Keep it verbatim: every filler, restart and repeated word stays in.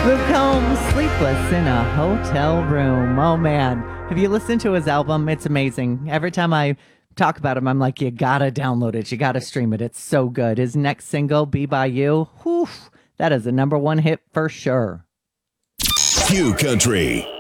Luke Combs, Sleepless in a Hotel Room. Oh, man. Have you listened to his album? It's amazing. Every time I talk about him, I'm like, you gotta download it. You gotta stream it. It's so good. His next single, Be By You, whew, that is a number one hit for sure. Q Country.